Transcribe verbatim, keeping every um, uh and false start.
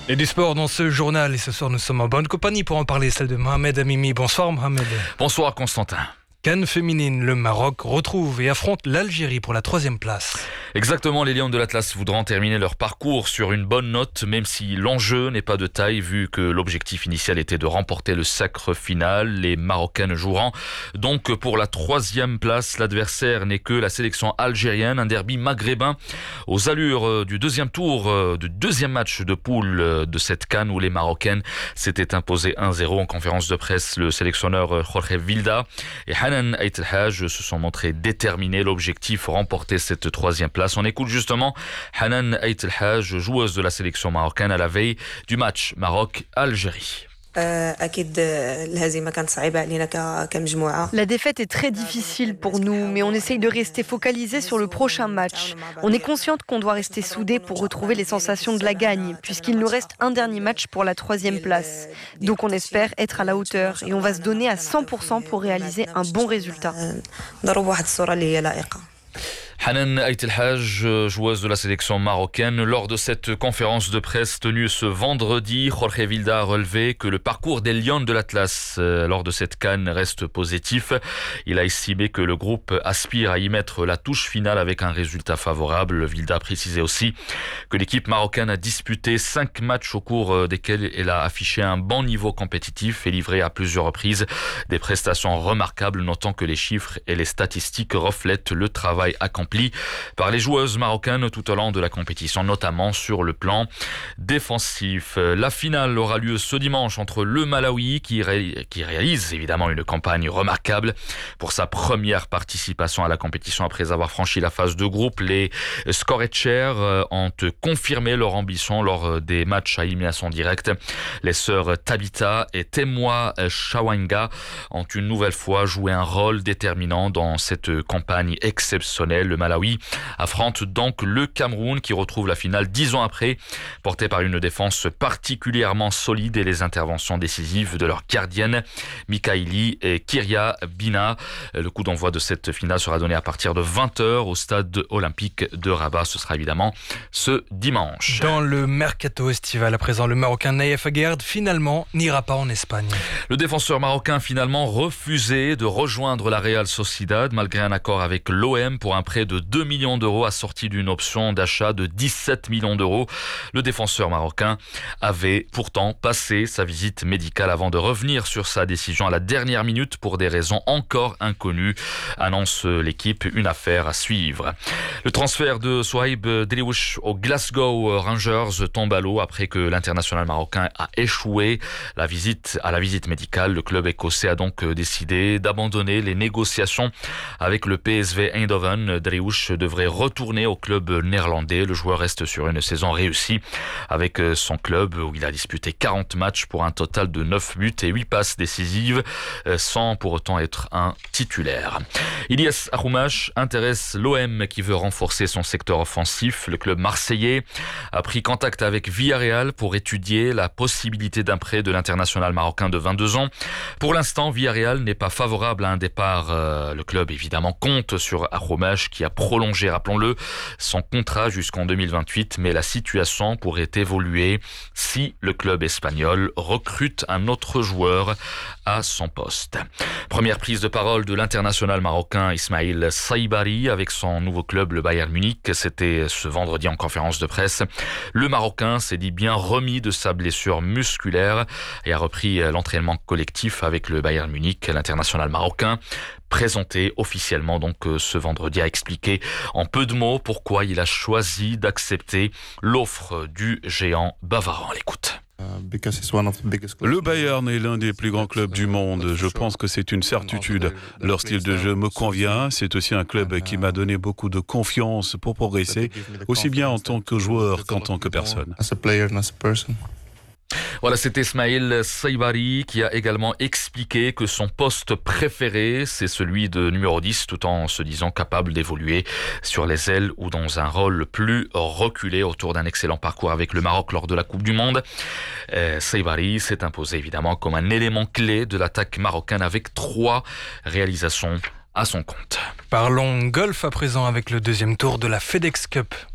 Et du sport dans ce journal. Et ce soir, nous sommes en bonne compagnie pour en parler, celle de Mohamed Amimi. Bonsoir Mohamed. Bonsoir Constantin. CAN féminine, le Maroc retrouve et affronte l'Algérie pour la troisième place. Exactement, les Lions de l'Atlas voudront terminer leur parcours sur une bonne note, même si l'enjeu n'est pas de taille, vu que l'objectif initial était de remporter le sacre final. Les Marocaines joueront donc pour la troisième place. L'adversaire n'est que la sélection algérienne, un derby maghrébin aux allures du deuxième tour, du deuxième match de poule de cette CAN où les Marocaines s'étaient imposées un zéro. En conférence de presse, le sélectionneur Jorge Vilda et Hanan Ait El Haj se sont montrés déterminés. L'objectif, remporter cette troisième place. On écoute justement Hanan Ait El Haj, joueuse de la sélection marocaine à la veille du match Maroc-Algérie. La défaite est très difficile pour nous, mais on essaye de rester focalisé sur le prochain match. On est consciente qu'on doit rester soudés pour retrouver les sensations de la gagne, puisqu'il nous reste un dernier match pour la troisième place. Donc on espère être à la hauteur et on va se donner à cent pour cent pour réaliser un bon résultat. Hanan Ait El Haj, joueuse de la sélection marocaine, lors de cette conférence de presse tenue ce vendredi, Jorge Vilda a relevé que le parcours des Lions de l'Atlas euh, lors de cette CAN reste positif. Il a estimé que le groupe aspire à y mettre la touche finale avec un résultat favorable. Vilda a précisé aussi que l'équipe marocaine a disputé cinq matchs au cours desquels elle a affiché un bon niveau compétitif et livré à plusieurs reprises des prestations remarquables, notant que les chiffres et les statistiques reflètent le travail accompli par les joueuses marocaines tout au long de la compétition, notamment sur le plan défensif. La finale aura lieu ce dimanche entre le Malawi, qui, ré... qui réalise évidemment une campagne remarquable pour sa première participation à la compétition après avoir franchi la phase de groupe. Les Scorechers ont confirmé leur ambition lors des matchs à élimination directe. Les sœurs Tabita et Temoa Chawanga ont une nouvelle fois joué un rôle déterminant dans cette campagne exceptionnelle. Le Malawi affronte donc le Cameroun qui retrouve la finale dix ans après, porté par une défense particulièrement solide et les interventions décisives de leur gardienne Mikaili et Kyria Bina. Le coup d'envoi de cette finale sera donné à partir de vingt heures au stade olympique de Rabat. Ce sera évidemment ce dimanche. Dans le mercato estival, à présent, le Marocain Naïef Aguerd finalement n'ira pas en Espagne. Le défenseur marocain a finalement refusé de rejoindre la Real Sociedad malgré un accord avec l'O M pour un prêt de deux millions d'euros assorti d'une option d'achat de dix-sept millions d'euros. Le défenseur marocain avait pourtant passé sa visite médicale avant de revenir sur sa décision à la dernière minute pour des raisons encore inconnues, annonce l'équipe, une affaire à suivre. Le transfert de Souhaib Driouche au Glasgow Rangers tombe à l'eau après que l'international marocain a échoué la visite, à la visite médicale. Le club écossais a donc décidé d'abandonner les négociations avec le P S V Eindhoven. Driouche devrait retourner au club néerlandais. Le joueur reste sur une saison réussie avec son club où il a disputé quarante matchs pour un total de neuf buts et huit passes décisives sans pour autant être un titulaire. Ilyes Aroumache intéresse l'O M qui veut renforcer son secteur offensif. Le club marseillais a pris contact avec Villarreal pour étudier la possibilité d'un prêt de l'international marocain de vingt-deux ans. Pour l'instant, Villarreal n'est pas favorable à un départ. Le club évidemment compte sur Aroumache qui a prolongé, rappelons-le, son contrat jusqu'en deux mille vingt-huit, mais la situation pourrait évoluer si le club espagnol recrute un autre joueur à son poste. Première prise de parole de l'international marocain Ismaïl Saibari avec son nouveau club, le Bayern Munich. C'était ce vendredi en conférence de presse. Le Marocain s'est dit bien remis de sa blessure musculaire et a repris l'entraînement collectif avec le Bayern Munich. L'international marocain, présenté officiellement donc ce vendredi, a expliqué en peu de mots pourquoi il a choisi d'accepter l'offre du géant bavarois. On l'écoute. Le Bayern est l'un des plus grands clubs du monde. Je pense que c'est une certitude. Leur style de jeu me convient. C'est aussi un club qui m'a donné beaucoup de confiance pour progresser, aussi bien en tant que joueur qu'en tant que personne. Voilà, c'était Ismaïl Saibari qui a également expliqué que son poste préféré, c'est celui de numéro dix, tout en se disant capable d'évoluer sur les ailes ou dans un rôle plus reculé autour d'un excellent parcours avec le Maroc lors de la Coupe du Monde. Euh, Saibari s'est imposé évidemment comme un élément clé de l'attaque marocaine avec trois réalisations à son compte. Parlons golf à présent avec le deuxième tour de la FedEx Cup.